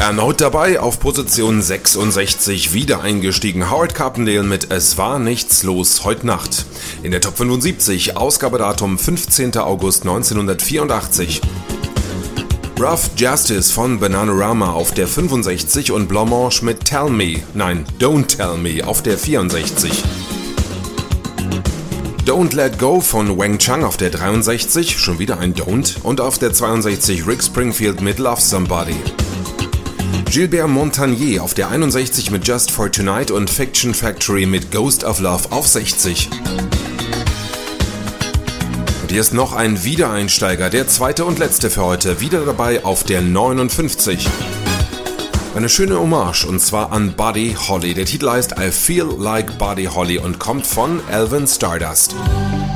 Erneut dabei auf Position 66 wieder eingestiegen Howard Carpendale mit Es war nichts los heute Nacht. In der Top 75 Ausgabedatum 15. August 1984. Rough Justice von Bananarama auf der 65 und Blancmange mit Don't Tell Me auf der 64. Don't Let Go von Wang Chung auf der 63, schon wieder ein Don't, und auf der 62 Rick Springfield mit Love Somebody. Gilbert Montagnier auf der 61 mit Just for Tonight und Fiction Factory mit Ghost of Love auf 60. Und hier ist noch ein Wiedereinsteiger, der zweite und letzte für heute, wieder dabei auf der 59. Eine schöne Hommage und zwar an Buddy Holly. Der Titel heißt I Feel Like Buddy Holly und kommt von Alvin Stardust.